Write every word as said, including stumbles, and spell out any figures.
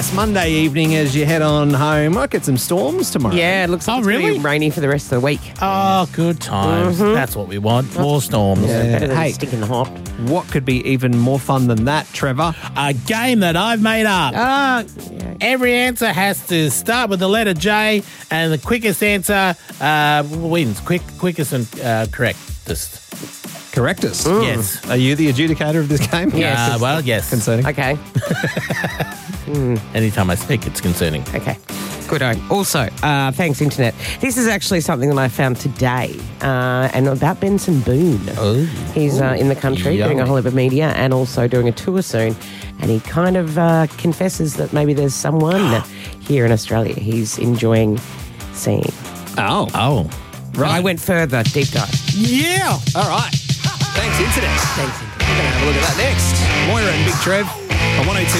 Yes, Monday evening as you head on home. Might get some storms tomorrow. Yeah, it looks like Oh, it's going to really? be rainy for the rest of the week. Oh, good times. Mm-hmm. That's what we want. More storms. Yeah. Better than Hey. sticking hot. What could be even more fun than that, Trevor? A game that I've made up. Ah, Every answer has to start with the letter J, and the quickest answer uh, wins. Quick, quickest and uh, correctest. Correctest. Yes. Are you the adjudicator of this game? Yes. Uh, well, yes. Concerning. okay. Anytime I speak, it's concerning. Okay. Good. Also, uh, thanks, Internet. This is actually something that I found today, uh, and about Benson Boone. Oh. He's uh, in the country doing a Yummy. whole heap of media and also doing a tour soon. And he kind of uh, confesses that maybe there's someone here in Australia he's enjoying seeing. Oh. Oh. Right. I went further, deep dive. Yeah. All right. Thanks, Internet. Thanks, Internet. We're going to have a look at that next. Moira and Big Trev on one oh two